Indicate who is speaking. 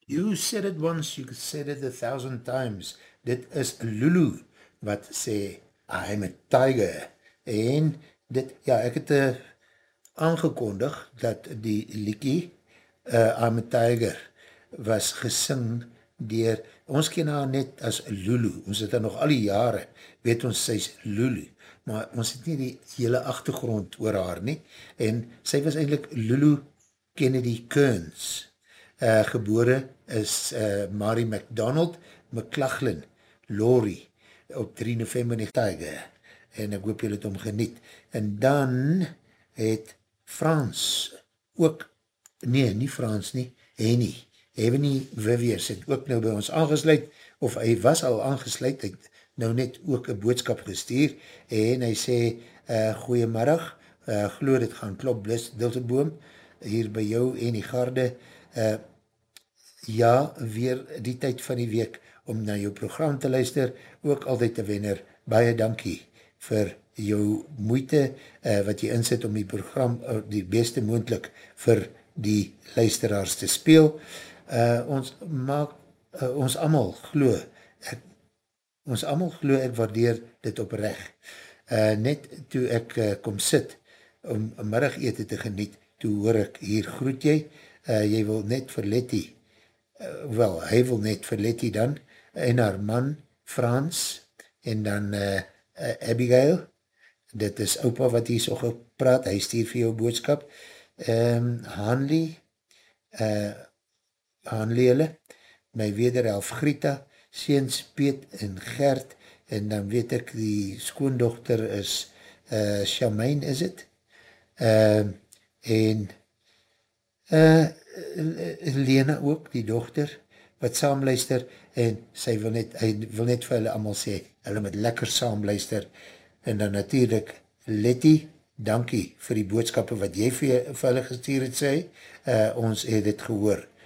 Speaker 1: You said it once, you said it 1,000 times. Dit is Lulu, wat sê, I'm a tiger. En dit, ja, ek het aangekondig dat die liekie, I'm a tiger, was gesing dier, ons ken haar net as Lulu, ons het haar nog al die jare, weet ons, sy is Lulu, maar ons het nie die hele achtergrond oor haar nie, en sy was eindelijk Lulu Kennedy Kearns, gebore is Mary MacDonald McLachlan Laurie op 3 November 1980 en ek hoop julle het hom geniet. En dan het Frans ook, nee, nie Frans nie, Henny Viviers het ook nou by ons aangesluit, of hy was al aangesluit, hy het nou net ook een boodskap gestuur, en hy sê, goeiemiddag, glo dit gaan klop blis, Dilteboom, hier by jou en die garde, ja, weer die tyd van die week om na jou program te luister, ook altyd te wenner, baie dankie vir jou moeite wat jy insit om die program die beste moontlik vir die luisteraars te speel. Ons allemaal glo, ek waardeer dit opreg. Net toe ek kom sit om middagete te geniet, toe hoor ek, hier groet jy, jy wil net vir Letty, hy wil net vir Letty dan, en haar man, Frans, en dan Abigail, dit is opa wat hier so gepraat, hy stuur vir jou boodskap, Hanlie hulle, my wederhelf Grieta, seens Piet en Gert, en dan weet ek die skoondochter is Charmaine, is het? En Lena ook, die dochter, wat saamluister, en hy wil net vir hulle allemaal sê, hulle moet lekker saamluister, en dan natuurlijk Letty, dankie vir die boodskappe wat jy vir hulle gestuur het sê, ons het dit gehoor,